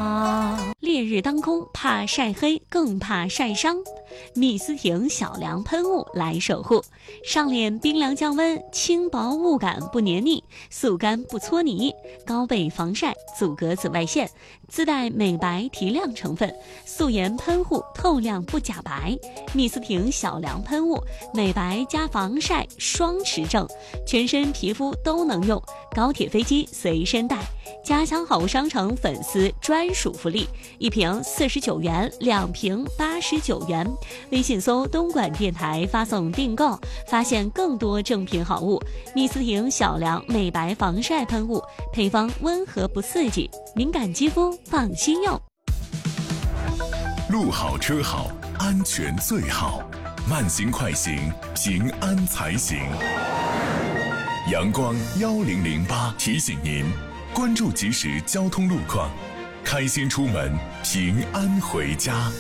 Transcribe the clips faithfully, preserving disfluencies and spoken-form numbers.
好。烈日当空，怕晒黑，更怕晒伤。蜜丝婷小凉喷雾来守护，上脸冰凉降温，轻薄雾感不黏腻，速干不搓泥，高倍防晒，阻隔紫外线，自带美白提亮成分，素颜喷护，透亮不假白。蜜丝婷小凉喷雾，美白加防晒双持正，全身皮肤都能用，高铁飞机随身带。家乡好物商城粉丝专属福利，一瓶四十九元，两瓶八十九元。微信搜东莞电台发送订购，发现更多正品好物。蜜丝婷小凉美白防晒喷雾，配方温和不刺激，敏感肌肤放心用。 路好车好，安全最好，慢行快行，平安才行。阳光一零零八提醒您，关注即时交通路况，开心出门，平安回家。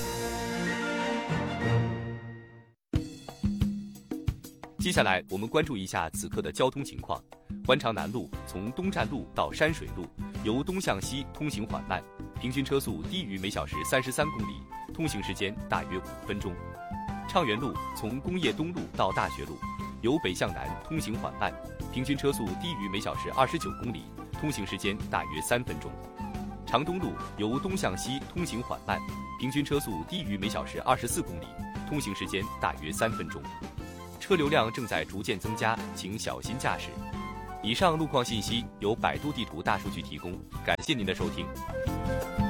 接下来我们关注一下此刻的交通情况。环长南路从东站路到山水路，由东向西通行缓慢，平均车速低于每小时三十三公里，通行时间大约五分钟。畅园路从工业东路到大学路，由北向南通行缓慢，平均车速低于每小时二十九公里，通行时间大约三分钟。长东路由东向西通行缓慢，平均车速低于每小时二十四公里，通行时间大约三分钟。车流量正在逐渐增加，请小心驾驶。以上路况信息由百度地图大数据提供，感谢您的收听。